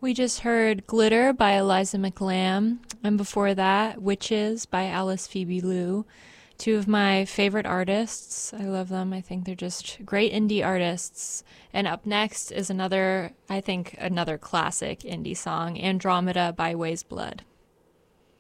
We just heard Glitter by Eliza McLamb, and before that, Witches by Alice Phoebe Lou. Two of my favorite artists. I love them. I think they're just great indie artists. And up next is another, I think, another classic indie song, Andromeda by Ways Blood.